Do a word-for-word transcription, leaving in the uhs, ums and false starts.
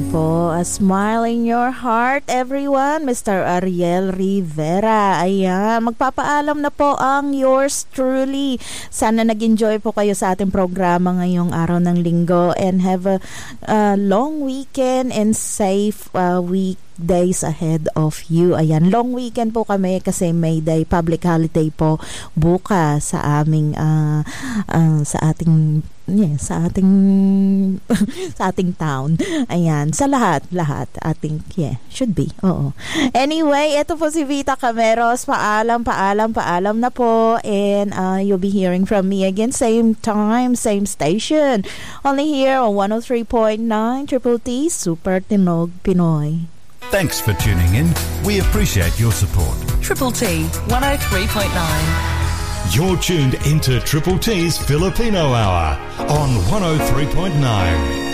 po. A smile in your heart, everyone. Mister Ariel Rivera. Ayan, magpapaalam na po ang yours truly. Sana nag-enjoy po kayo sa ating programa ngayong araw ng linggo and have a uh, long weekend and safe uh, week days ahead of you. Ayan, long weekend po kami kasi May Day, public holiday po bukas sa aming uh, uh, sa ating yeah, sa ating sa ating town. Ayan, sa lahat, lahat ating yeah, should be. Oo. Anyway, ito po si Vita Cameros. Paalam, paalam, paalam na po and uh, you'll be hearing from me again same time, same station. Only here on one oh three point nine Triple T Super Tinog Pinoy. Thanks for tuning in. We appreciate your support. Triple T one oh three point nine. You're tuned into Triple T's Filipino Hour on one oh three point nine.